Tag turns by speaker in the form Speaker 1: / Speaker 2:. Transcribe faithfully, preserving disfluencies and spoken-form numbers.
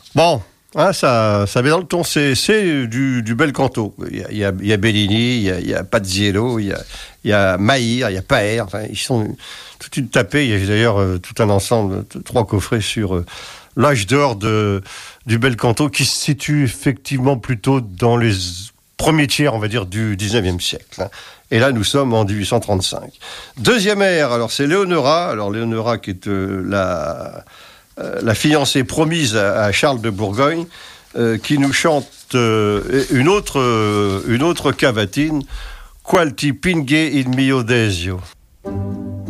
Speaker 1: Bon, hein, ça, ça met dans le ton, c'est, c'est du, du bel canto. Il y a, il y a, il y a Bellini, il y a, il y a Paziello, il y a, il y a Mahir, il y a Paër, enfin, ils sont toute une tapée. Il y a d'ailleurs euh, tout un ensemble, t- trois coffrets sur euh, l'âge d'or de, du bel canto qui se situe effectivement plutôt dans les premiers tiers, on va dire, du dix-neuvième siècle. Hein. Et là, nous sommes en dix-huit cent trente-cinq. Deuxième ère, alors c'est Léonora. Alors Léonora qui est euh, la... Euh, la fiancée promise à, à Charles de Bourgogne, euh, qui nous chante euh, une autre euh, une autre cavatine, Qual ti pingue il mio desio.